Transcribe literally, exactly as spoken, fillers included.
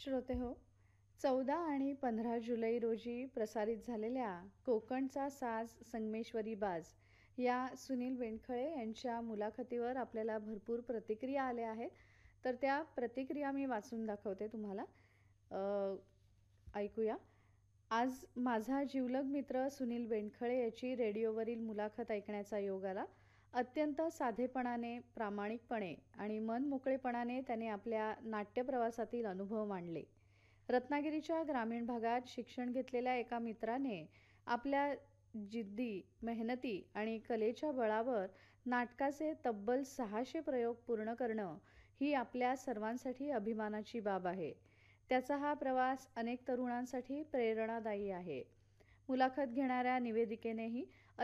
श्रोते हो, चौदा आणि पंधरा जुलै रोजी प्रसारित झालेल्या कोकणचा साज संगमेश्वरी बाज या सुनील वेंडखळे यांच्या मुलाखतीवर आपल्याला भरपूर प्रतिक्रिया आल्या आहेत. तर त्या प्रतिक्रिया मी वाचून दाखवते तुम्हाला. अ, ऐकूया. आज माझा जिवलग मित्र सुनील वेंडखळे याची रेडिओवरील मुलाखत ऐकण्याचा योग आला. अत्यंत साधेपणाने, प्रामाणिकपणे आणि मनमोकळेपणाने त्याने आपल्या नाट्यप्रवासातील अनुभव मांडले. रत्नागिरीच्या ग्रामीण भागात शिक्षण घेतलेल्या एका मित्राने आपल्या जिद्दी, मेहनती आणि कलेच्या बळावर नाटकाचे तब्बल सहाशे प्रयोग पूर्ण करणं ही आपल्या सर्वांसाठी अभिमानाची बाब आहे. त्याचा हा प्रवास अनेक तरुणांसाठी प्रेरणादायी आहे. मुलाखत घेणाऱ्या निवेदिकेनेही